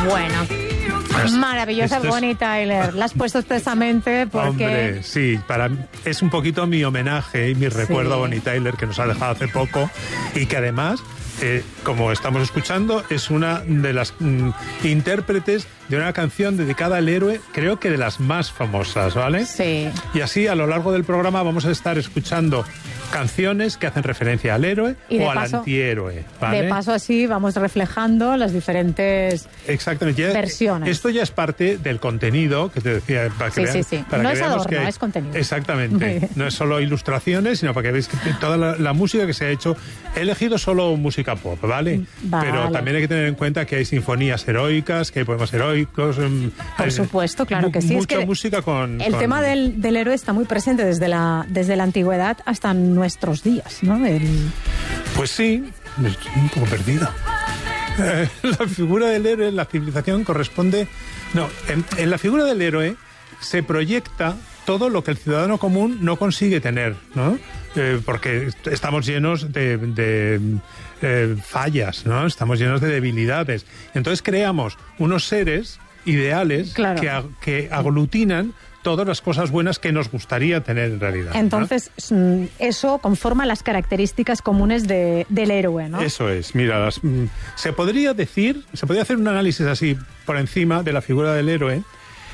Bueno, maravillosa Bonnie Tyler. La has puesto expresamente porque... Hombre, sí, es un poquito mi homenaje y mi recuerdo a Bonnie Tyler, que nos ha dejado hace poco, y que además, como estamos escuchando, es una de las intérpretes de una canción dedicada al héroe, creo que de las más famosas, ¿vale? Sí. Y así, a lo largo del programa, vamos a estar escuchando canciones que hacen referencia al héroe o al antihéroe, ¿vale? De paso, así vamos reflejando las diferentes versiones. Esto ya es parte del contenido que te decía. Para que sí. No es adorno, es contenido. Exactamente. No es solo ilustraciones, sino para que veáis que toda la música que se ha hecho... He elegido solo música pop, ¿vale? Pero también hay que tener en cuenta que hay sinfonías heroicas, que hay poemas heroicos... Por supuesto, claro que sí. Mucha música con... El tema del héroe está muy presente desde la antigüedad hasta nuestros días, ¿no? Pues sí, estoy un poco perdido. La figura del héroe en la civilización corresponde... No, en la figura del héroe se proyecta todo lo que el ciudadano común no consigue tener, ¿no? Porque estamos llenos de fallas, ¿no? Estamos llenos de debilidades. Entonces creamos unos seres ideales que aglutinan todas las cosas buenas que nos gustaría tener en realidad. Entonces, ¿no? Eso conforma las características comunes del héroe, ¿no? Eso es. Mira, se podría hacer un análisis así por encima de la figura del héroe.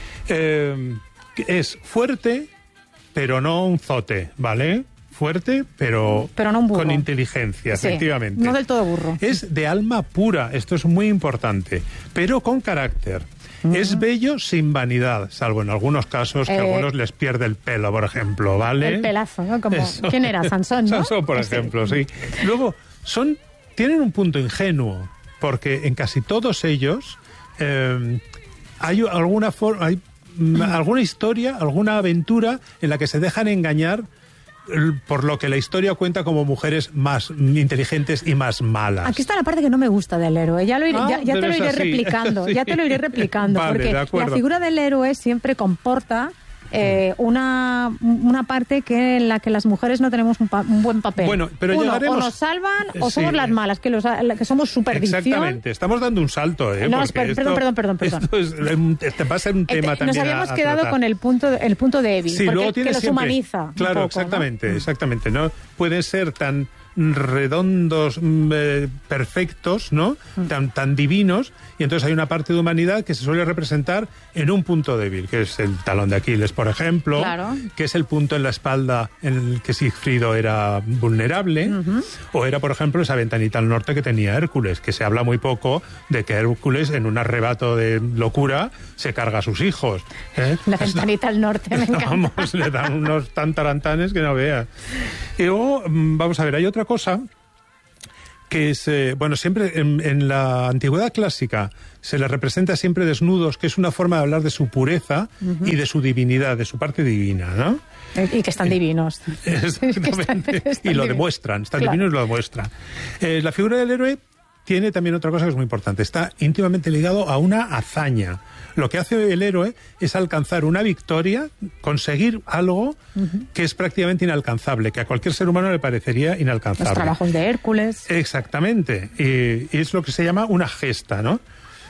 Es fuerte, pero no un zote, ¿vale? Fuerte, pero no un burro. Con inteligencia, sí, efectivamente. No del todo burro. Es de alma pura, esto es muy importante, pero con carácter. Es bello sin vanidad, salvo en algunos casos que a algunos les pierde el pelo, por ejemplo, ¿vale? El pelazo, ¿no? Como, ¿quién era? Sansón, ¿no? Sansón, por ejemplo, sí. Luego, tienen un punto ingenuo, porque en casi todos ellos hay alguna historia, alguna aventura en la que se dejan engañar por lo que la historia cuenta como mujeres más inteligentes y más malas. Aquí está la parte que no me gusta del héroe. Ya te lo iré replicando. Sí. Ya te lo iré replicando. Vale, porque la figura del héroe siempre comporta una parte en la que las mujeres no tenemos un buen papel. Bueno, pero llegaremos... o nos salvan o somos las malas, que somos supervisión. Exactamente, estamos dando un salto, No, perdón. Esto va a ser un tema también. Nos habíamos quedado con el punto de Evie, sí, porque los humaniza. Claro, un poco, exactamente. No pueden ser tan redondos, perfectos, ¿no? Tan divinos, y entonces hay una parte de humanidad que se suele representar en un punto débil, que es el talón de Aquiles, por ejemplo, que es el punto en la espalda en el que Sigfrido era vulnerable, o era, por ejemplo, esa ventanita al norte que tenía Hércules, que se habla muy poco de que Hércules, en un arrebato de locura, se carga a sus hijos. La ventanita al norte, me encanta. Vamos, le dan unos tan tarantanes que no veas. Y luego, vamos a ver, hay otra cosa que es, siempre en la antigüedad clásica se les representa siempre desnudos, que es una forma de hablar de su pureza y de su divinidad, de su parte divina, ¿no? Y que están divinos. Exactamente. Y lo demuestran, están divinos y lo demuestran. La figura del héroe tiene también otra cosa que es muy importante. Está íntimamente ligado a una hazaña. Lo que hace el héroe es alcanzar una victoria, conseguir algo que es prácticamente inalcanzable, que a cualquier ser humano le parecería inalcanzable. Los trabajos de Hércules. Exactamente. Y es lo que se llama una gesta, ¿no?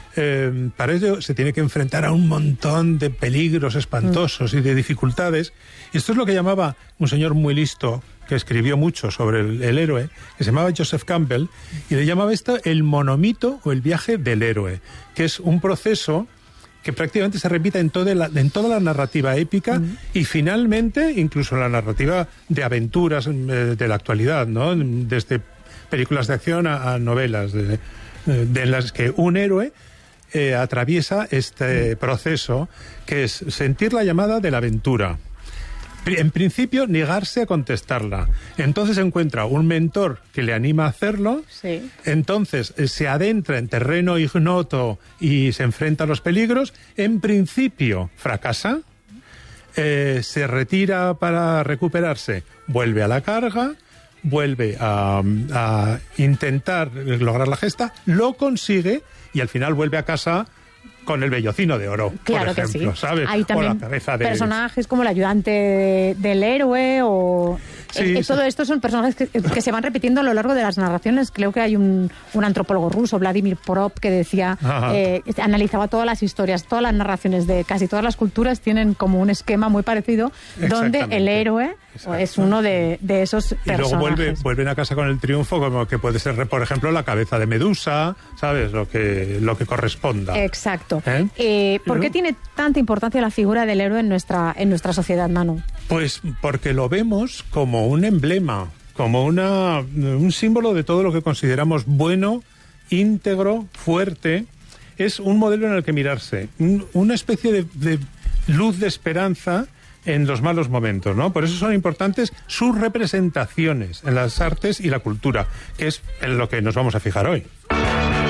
Para ello se tiene que enfrentar a un montón de peligros espantosos y de dificultades. Y esto es lo que llamaba un señor muy listo, que escribió mucho sobre el héroe, que se llamaba Joseph Campbell, y le llamaba esto el monomito o el viaje del héroe, que es un proceso que prácticamente se repite en toda la narrativa épica y finalmente incluso en la narrativa de aventuras de la actualidad, ¿no? Desde películas de acción a novelas de las que un héroe atraviesa este proceso, que es sentir la llamada de la aventura. En principio, negarse a contestarla. Entonces encuentra un mentor que le anima a hacerlo. Sí. Entonces se adentra en terreno ignoto y se enfrenta a los peligros. En principio, fracasa. Se retira para recuperarse. Vuelve a la carga. Vuelve a intentar lograr la gesta. Lo consigue y al final vuelve a casa con el vellocino de oro, claro, por ejemplo, que sí. ¿sabes? Hay también o la cabeza de... personajes como el ayudante del héroe o... Sí, todo esto son personajes que se van repitiendo a lo largo de las narraciones. Creo que hay un antropólogo ruso, Vladimir Porop, que decía, analizaba todas las historias, todas las narraciones de casi todas las culturas tienen como un esquema muy parecido, donde el héroe es uno de esos personajes. Y luego vuelven a casa con el triunfo, como que puede ser, por ejemplo, la cabeza de Medusa, ¿sabes? Lo que corresponda. Exacto. ¿Por qué tiene tanta importancia la figura del héroe en nuestra sociedad, Manu? Pues porque lo vemos como un emblema, como un símbolo de todo lo que consideramos bueno, íntegro, fuerte. Es un modelo en el que mirarse, una especie de luz de esperanza en los malos momentos, ¿no? Por eso son importantes sus representaciones en las artes y la cultura, que es en lo que nos vamos a fijar hoy.